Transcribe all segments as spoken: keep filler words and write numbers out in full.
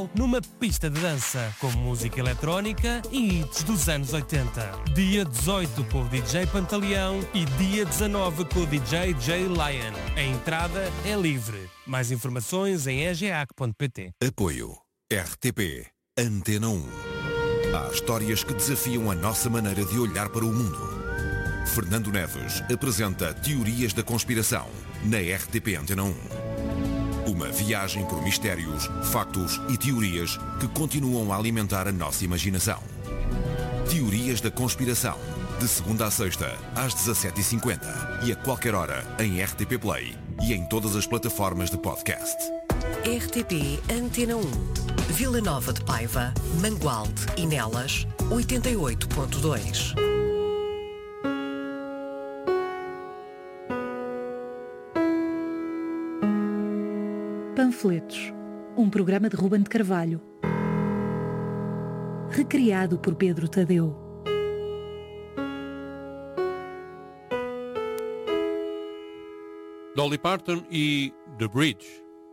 numa pista de dança, com música eletrónica e hits dos anos oitenta. Dia dezoito com o D J Pantaleão e dia dezanove com o D J Jay Lion. A entrada é livre. Mais informações em e g a c ponto p t. Apoio R T P Antena um. Há histórias que desafiam a nossa maneira de olhar para o mundo. Fernando Neves apresenta Teorias da Conspiração na R T P Antena um. Uma viagem por mistérios, factos e teorias que continuam a alimentar a nossa imaginação. Teorias da Conspiração, de segunda a sexta, às dezassete e cinquenta e a qualquer hora em R T P Play e em todas as plataformas de podcast. R T P Antena um. Vila Nova de Paiva, Mangualde e Nelas, oitenta e oito ponto dois. Panfletos, um programa de Ruben de Carvalho, recriado por Pedro Tadeu. Dolly Parton e The Bridge.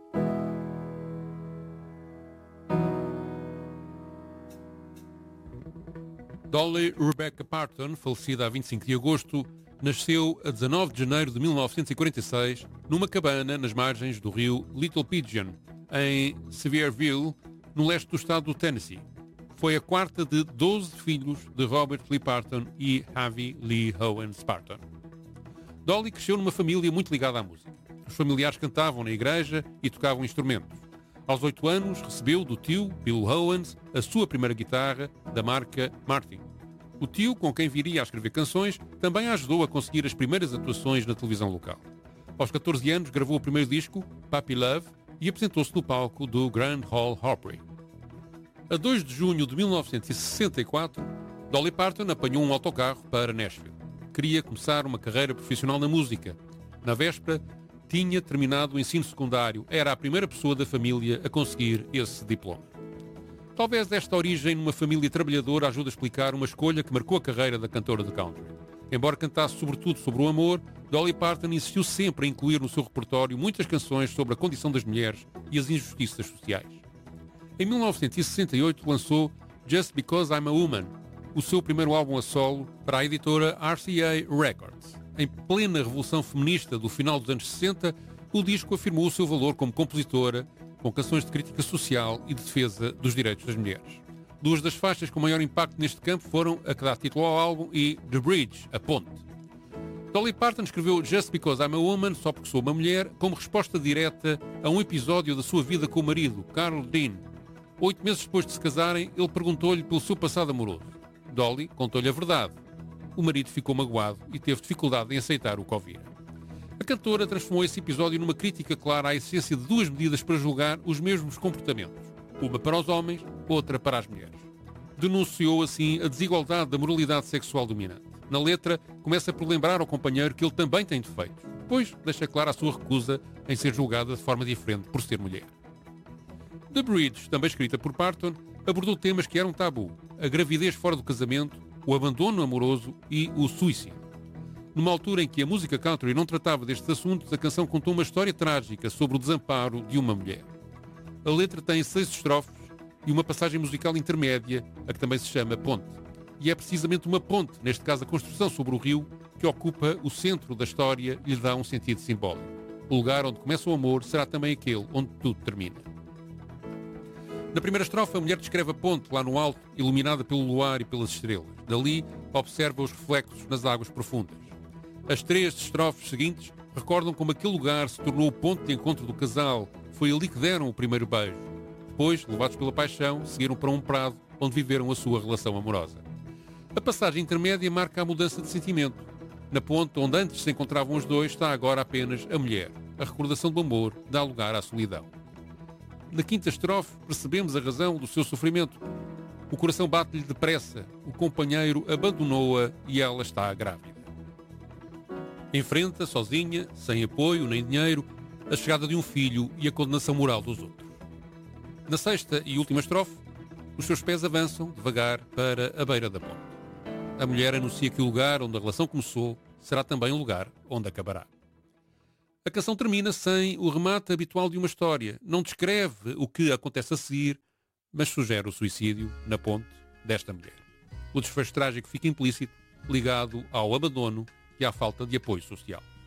Dolly Rebecca Parton, falecida a vinte e cinco de agosto, nasceu a dezanove de janeiro de mil novecentos e quarenta e seis numa cabana nas margens do rio Little Pigeon, em Sevierville, no leste do estado do Tennessee. Foi a quarta de doze filhos de Robert Lee Parton e Harvey Lee Owens Parton. Dolly cresceu numa família muito ligada à música. Os familiares cantavam na igreja e tocavam instrumentos. Aos oito anos, recebeu do tio, Bill Owens, a sua primeira guitarra, da marca Martin. O tio, com quem viria a escrever canções, também a ajudou a conseguir as primeiras atuações na televisão local. Aos catorze anos, gravou o primeiro disco, Puppy Love, e apresentou-se no palco do Grand Ole Opry. A dois de junho de mil novecentos e sessenta e quatro, Dolly Parton apanhou um autocarro para Nashville. Queria começar uma carreira profissional na música. Na véspera, tinha terminado o ensino secundário. Era a primeira pessoa da família a conseguir esse diploma. Talvez esta origem numa família trabalhadora ajude a explicar uma escolha que marcou a carreira da cantora de country. Embora cantasse sobretudo sobre o amor, Dolly Parton insistiu sempre em incluir no seu repertório muitas canções sobre a condição das mulheres e as injustiças sociais. Em mil novecentos e sessenta e oito lançou Just Because I'm a Woman, o seu primeiro álbum a solo para a editora R C A Records. Em plena revolução feminista do final dos anos sessenta, o disco afirmou o seu valor como compositora, com canções de crítica social e de defesa dos direitos das mulheres. Duas das faixas com maior impacto neste campo foram a que dá título ao álbum e The Bridge, a ponte. Dolly Parton escreveu Just Because I'm a Woman, só porque sou uma mulher, como resposta direta a um episódio da sua vida com o marido, Carl Dean. Oito meses depois de se casarem, ele perguntou-lhe pelo seu passado amoroso. Dolly contou-lhe a verdade. O marido ficou magoado e teve dificuldade em aceitar o que ouvira. A cantora transformou esse episódio numa crítica clara à essência de duas medidas para julgar os mesmos comportamentos. Uma para os homens, outra para as mulheres. Denunciou assim a desigualdade da moralidade sexual dominante. Na letra, começa por lembrar ao companheiro que ele também tem defeitos, pois deixa clara a sua recusa em ser julgada de forma diferente por ser mulher. The Bridge, também escrita por Parton, abordou temas que eram tabu: a gravidez fora do casamento, o abandono amoroso e o suicídio. Numa altura em que a música country não tratava destes assuntos, a canção contou uma história trágica sobre o desamparo de uma mulher. A letra tem seis estrofes e uma passagem musical intermédia, a que também se chama ponte. E é precisamente uma ponte, neste caso a construção sobre o rio, que ocupa o centro da história e lhe dá um sentido simbólico. O lugar onde começa o amor será também aquele onde tudo termina. Na primeira estrofe, a mulher descreve a ponte lá no alto, iluminada pelo luar e pelas estrelas. Dali, observa os reflexos nas águas profundas. As três estrofes seguintes recordam como aquele lugar se tornou o ponto de encontro do casal. Foi ali que deram o primeiro beijo. Depois, levados pela paixão, seguiram para um prado onde viveram a sua relação amorosa. A passagem intermédia marca a mudança de sentimento. Na ponte onde antes se encontravam os dois, está agora apenas a mulher. A recordação do amor dá lugar à solidão. Na quinta estrofe, percebemos a razão do seu sofrimento. O coração bate-lhe depressa, o companheiro abandonou-a e ela está grávida. Enfrenta, sozinha, sem apoio nem dinheiro, a chegada de um filho e a condenação moral dos outros. Na sexta e última estrofe, os seus pés avançam, devagar, para a beira da ponte. A mulher anuncia que o lugar onde a relação começou será também o lugar onde acabará. A canção termina sem o remate habitual de uma história. Não descreve o que acontece a seguir, mas sugere o suicídio na ponte desta mulher. O desfecho trágico fica implícito, ligado ao abandono e à falta de apoio social.